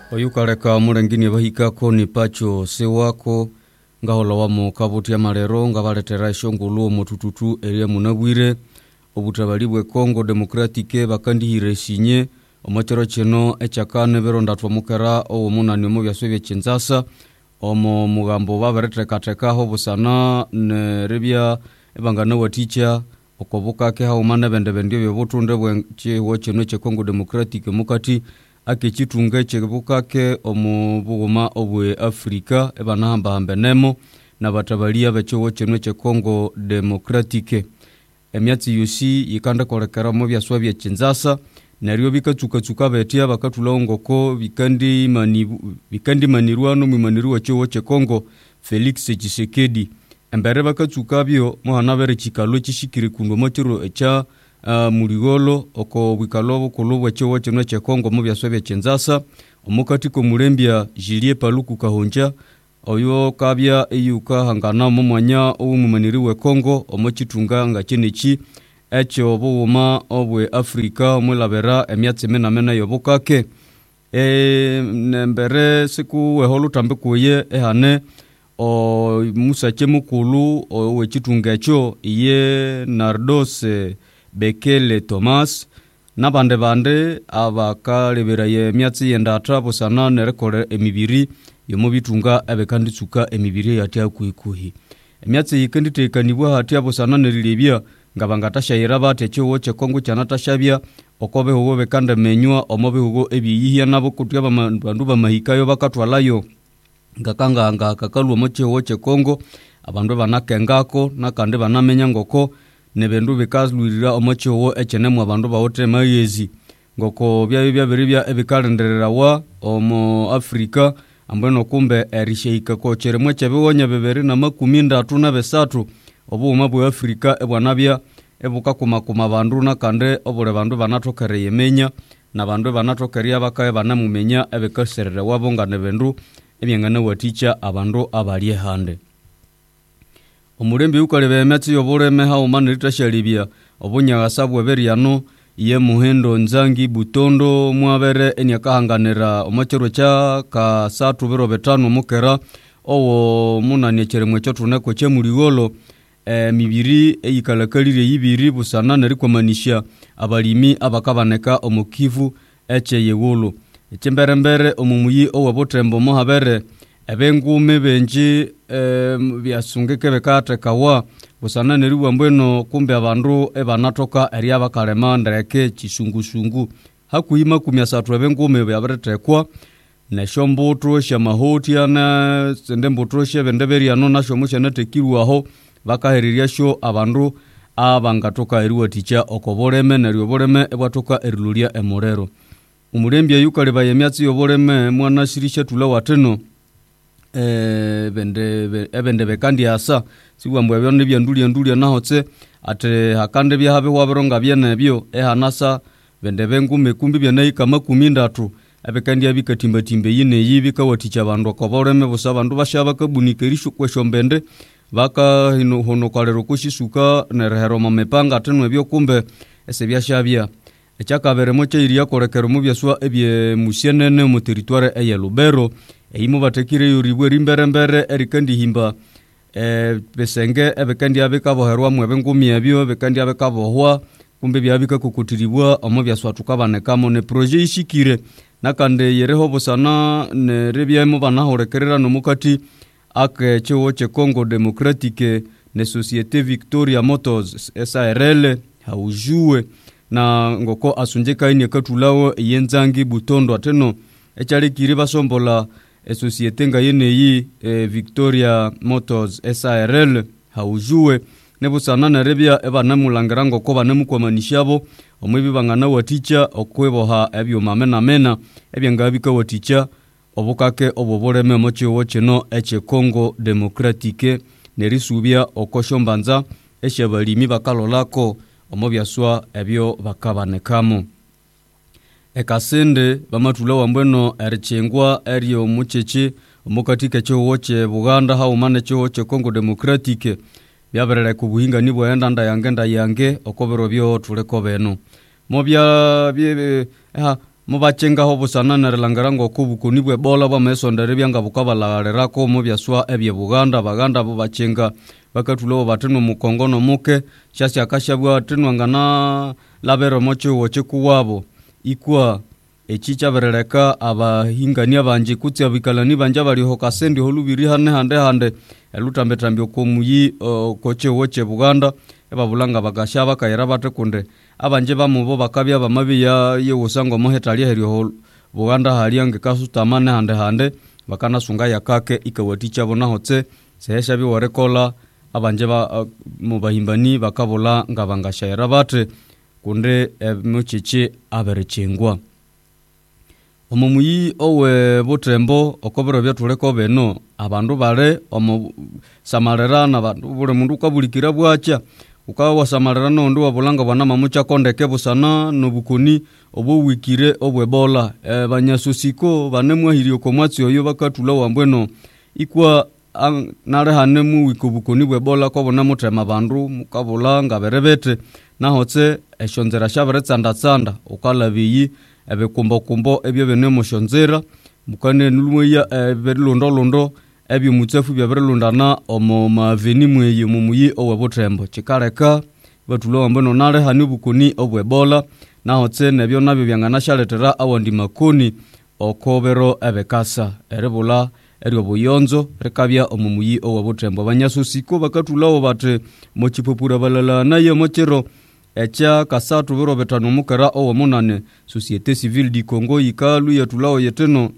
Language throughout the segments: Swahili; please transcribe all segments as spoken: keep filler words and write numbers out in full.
oyukareka murengini bahika ko ni pacho se wako ngahola wa mu kabuti ya marero ngabaletera shongulu mutututu eria munabwire obutabali Congo Democratique bakandihire sinye omachero cheno echakane beronda twamukera o munani mu byaswe by'Kinshasa omo mugambo babareteka tekaho busana ne rebya ebangana waticha okobuka ke haumana bende bende byobutunde bwenche wocheno che Congo Democratique mukati akichitunga chebuka ke omu buguma obwe Afrika ebanahamba hambenemo na batabalia becho wocheno che Congo Democratique emyatsi yusi yikanda kolekera mu byaswa bya Kinshasa naryo bikatsuka tsuka betia bakatulongoko bikandi mani bikandi manirwano mu manirwa cyo che Congo Felix Tshisekedi embere bakatsuka byo muhana bere chikalo chishikire kundo motiro echa uh, muligolo oko bikalobo kulubwa cyo cyo che Congo mu byaswa bya Kinshasa omukati ko mulembya Julie Paluku Kahonja oyo kabya eyuka hangana mu mwanya omumaniriwe Congo omochitunga nga kinechi echo buma obwe Afrika mulabera emyatsi mena mena yobukake e nembere siku eholu tambekuye ehane o Musa Chemukulu o wechitunga echo iye Nardos Bekele Thomas nabande bande abakalebera ye myatsi yenda trabo sana nerekore emibiri yomubitunga ebekanditsuka emibiri yatia kuikuhi emyatsi yikenditekaniwa hatia bosana nerilebya ngabangatashayira bate cyo che Kongo cyanatashabya okobe hugo bekanda menywa omobe hugo ebiyihya nabo kutya bandu bamahikayo bakatwalayo ngakanga anga kakalwa moche woche Kongo abandu banakengako nakande banamenya ngoko nebendu bikazlurira omoche wo echenemu abandu bawote mayezi ngoko bya bya biribya ebikalenderera wa omo Afrika ambeno kumbe erisheika ko cheremwe chebewonya bebere na makumi ndatu na besatu obuma bwa Afrika ebwanabya ebuka kuma kuma bandu nakande obule bandu banatokere yemenya na bandu banatokeria bakaye banamumenya ebekaserere wabonga nebendu ebyengana waticha abandu abali hande omulembe ukalebe emetsi yobureme ha umanirita shalibya obunyagasa bweberiano ye muhendo nzangi butondo mwabere enyakahanganira omachero cha ka satu biro betano mukera owo munani cheremwe cyo tunako che muligolo e, mibiri eyikalakalire yibiri busana nerikomanisha abalimi abakabaneka omukivu eche yewolo echemberembere omumuyi owabotembo mohabere ebengume benji e, byasungeke bekate kawa busana neriwa mbweno kumbe abandu ebanatoka eria bakalema ndereke chisungusungu hakuima kumya satu ebengume byaberetekwa neshombuto shamahotia na sendembuto shebendeberi no nasho mushana tekirwaho bakaheriria sho abandu abangatoka eriwa ticha okoboreme nerioboreme ebwatoka erilulia emorero umurembya yukaleba yemyatsi yoboreme mwana shirisha tula wateno eh bende ebende bekandi asa siwambwe byonne byandulia ndulia nahotse ate hakande bya habe waberonga byene byo ehanasa bende bengume kumbi byanayika makumi ndatu abekandi abikatimba timbe yine yibika waticha bandu koboreme busa bandu bashaba kabunikerisho kweshombende baka hino hono kalero kushisuka nerehero mamepanga tenwe byo kumbe ese byashabya echakabere moche iria korekero mu byaswa ebye musyenene mu territoire eye Lubero eimo batekire yuribwe rimberembere erikandi himba e besenge ebekandi abekaboherwa mu ebengumi ebyo ebekandi abekabohwa kumbe byabika kukutiribwa omo byaswa tukabanekamo ne projet ishikire nakande yereho bosana ne rebyemo banahorekerera no mukati ake cyo che Congo Democratique ne Société Victoria Motors S A R L haujue na ngoko asunjeka ine katulawo yenzangi butondo ateno echali kiri basombola e societe nga yene yi e, Victoria Motors S A R L haujue nebusana na rebya ebana mulangerango ko banemukomanishabo omwibi bangana waticha okwebo ha ebyo mamena mena ebyangabika waticha obukake oboboreme moche wocheno eche Congo Democratique nerisubya okoshombanza eshabalimi bakalolako omobyaswa ebyo bakabanekamo ekasende bamatula wambweno erichengwa erio mucheche omukatike cyo woche Buganda ha umane cyo woche Congo Democratique byaberere kubuhinga nibo enda ndayangenda yange okobero byo tuleko beno mobya bye ha mubachenga ho busana nerlangarango kubukuni bwe bola bwa mesondere byanga bukabalarerako mu byaswa ebye Buganda baganda bo bachenga bakatulo bateno mukongono muke shasi akashabwa tenwa ngana labero mocho woche kuwabo ikwa echicha berereka abahingania banje kutsi abikalani banje bali ho kasendi holubiri hane hande hande elutambe tambyo komuyi uh, koche woche Buganda ebabulanga bagashaba kayira batekunde abanje bamubo bakabya bamabi ya yewosango mohetali heriho Buganda haliyange kasutamane hande hande bakana sunga yakake ikawaticha bona hotse sehesha bi warekola abanje ba uh, mubahimbani bakabola ngabangashayira bate kunde e, muchichi aberechengwa omumuyi owe Butembo okobero byatuleko beno abandu bale omu samarerana bandu bule mundu kabulikira bwacha ukawa samarerana ndu wabulanga bwana mamucha kondeke busana nobukuni obo wikire obwe bola e, banyasusiko banemwahirio komwatsi oyo bakatula wambweno ikwa nare hanemu wikubukuni bwe bola ko bona mutema bandu mukabulanga berebete nahotse eshonzera shabere tsanda tsanda ukalabiyi ebekumbo kumbo ebyo bene moshonzera mukane nulumya ebelondo londo ebyo mutsefu byabelondana omo maveni mweye mumuyi owe Butembo chikareka batulo ambono nare hanibukuni obwe bola nahotse nebyo nabyo byangana shaletera awandi makoni okobero ebekasa erebula eryo buyonzo rekabya omumuyi owe Butembo banyasusiko bakatulawo bate mochipopura balala naye mochero echa kasatu biro betano mukara owo munane Société Civile du Congo ikalu yatulawo yeteno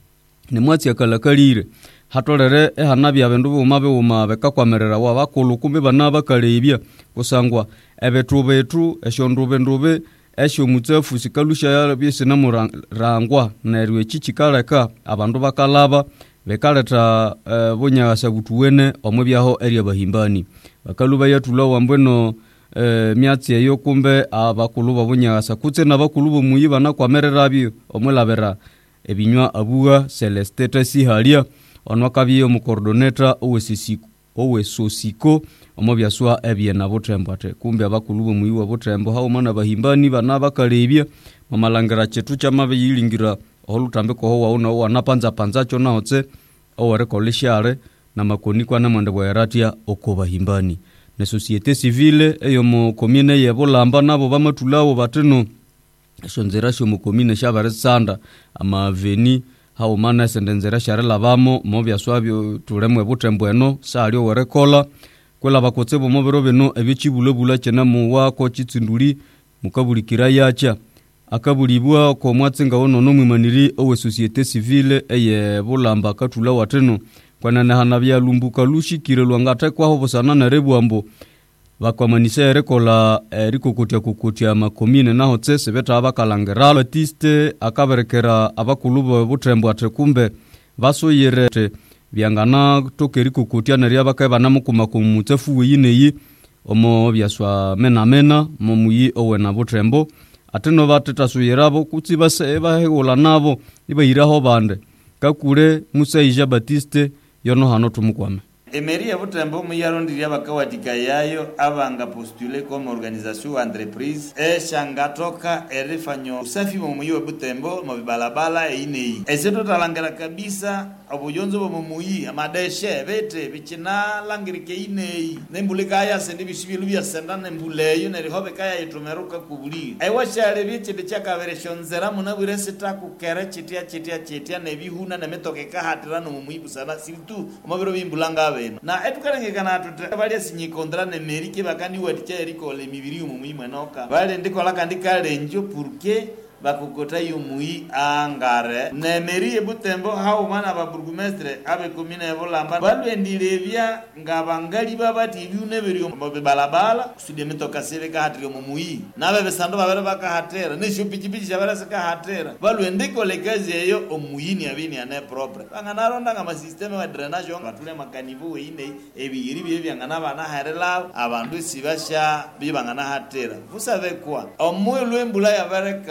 ne mwatsi akalakalire hatolere ehanabi abendu bumabe bumabe kakwamerera wa bakulu kumbe bana bakalebya kusangwa ebetu betu eshondube ndube esho mutsefu sikalusha ya byesina murangwa nerwe chichikaleka abandu bakalaba bekaleta uh, bunyasa butuwene omubyaho area bahimbani bakaluba yatulawo ambweno Eh, miatsi eyo kumbe abakulu babunyasa kutse nabakulu bomuyi bana kwamerera byo omulabera ebinywa abuga Celeste Tesi halia onwakabiyo mu coordinator owesisiko owesosiko omobyaswa ebye na Butembo ate kumbe abakulu bomuyi wa Butembo hao mana bahimbani bana bakalebya mamalangara chetu chamabe yilingira olutambe ko ho waona wanapanza panza chona hotse owarekoleshare na makoni kwa namande bweratia okobahimbani ne Société Civile eyo mu commune ye Bulamba nabo bamatulawo bateno shonzera sho mu commune shabare sanda amaveni hao mana sendenzera sharela bamo mo byaswabyo tulemwe Butembo eno salyo werekola kwela bakotsebo mo bero beno ebichibulobula chena mu wako chitsinduli mukabulikira yacha akabulibwa ko mwatsinga wono no mwimaniri owe Société Civile eye Bulamba katulawo ateno kwanana hanabya lumbuka lushikire lwangate kwaho busana na rebuambo bakwamanise rekola erikokotia kokotia makomine naho tsese beta abakalangera Batiste akaberekera abakulubo Butembo atekumbe basoyerete byangana tokeri kokotia na ria bakaye banamukuma kumutsefu wiyineyi omo byaswa mena mena momuyi owe na Butembo ateno bateta soyerabo kutsi base bahegola nabo ibayiraho bande kakure Musaija Batiste yono hano tumukwame Emery ya Butembo muyarondiri abakawatika yayo abanga postule comme organisation entreprise e shangatoka erifanyo usafi mu muyi wa Butembo mu bibalabala einei eseto talangara kabisa obuyonzo bo muyi amadeshe bete bikina langirike einei nembulika ya sendi bishibilu bya senda nembuleyo nerihobe kaya itumeruka kubuli aiwashare biche de chakavereshonzera munabire sita kukere chitia chitia chitia nebihuna nemetoke kahatirano mu muyi busana siltu omabiro bimbulanga na etukarengekana tuta bali sinyikondra ne Emery bakani waticha eriko le mibiri mu muyi mwenoka bali ndiko lakandika lenjo pourque bakukota yumui angare ne Emery Butembo hao mana ba burgomestre abe commune ya Bulamba balu endilevya ngabangali babati byune biri mu balabala kusudi metoka seveka hatrio mu muyi nabe besando babere bakahatera ne shupichipichi chabara seka hatera balu endiko lekazi eyo omuyini abini ane propre banganaronda ngama system wa drainage batule makanivu ine ebiyiri bye byangana bana harela abantu sibasha bibangana hatera vous savez quoi omuyi lwembula ya bareka wana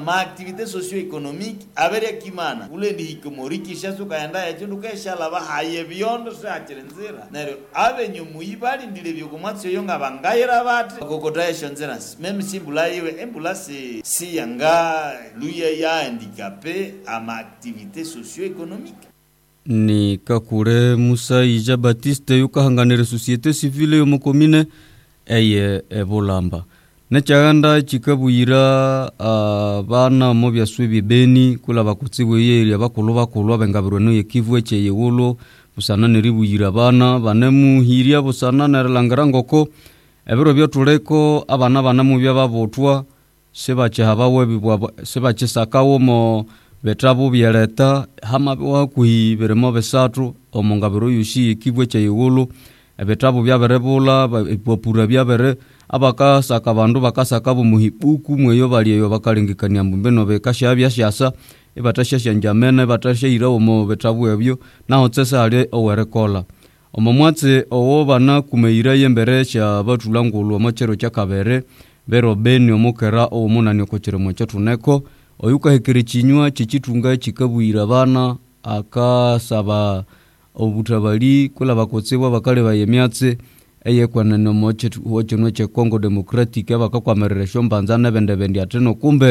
ma activité socio-économique aberia kimana ule ndi hikomoriki shasu kaenda ya chundu kesha laba haye biondo sa chirenzera nero abe nyumuyibali ndile byo komatso yonga bangayira bati kokota shonzeras même si bulayiwe embulasi si yanga luya ya handicapé ama activité socio-économique. Ni kakure Musa Ija Batiste yukahanganire société civile yo mukomine eye ebolamba nechaganda chikabuyira uh, bana mo byaswe Beni kula bakutsiwe yeri abakulu bakulu abengabirwe no yekivu eche yewolo busana neribuyira bana banemu hiria busana neralangara ngoko ebiro byotuleko abana bana mu byababotwa sebache habawe bibwa sebache sakawo mo betabo byaleta hama wa kuhibiremo besatu omongabiro yushi yekivu eche yewolo ebetabo byaberebola bopura byabere abaka saka bandu bakasaka bumuhibuku mweyo baliyo bakalingikania mbumbe no bekasha byashasa ebatashasha njamene batashira omo betabu ebyo naho tsesa ali owerekola omomwatse owo bana kumeira yembere cha batulangulu omachero cha kabere bero Beni omukera omunani okocheremo chatuneko oyuka hekere chinywa chichitunga chikabuira bana akasaba obutabali kula bakotsebwa bakale bayemyatse eye kwana no moche woche no che Congo Democratic abakakwamerera shombanza na bende bendi ateno kumbe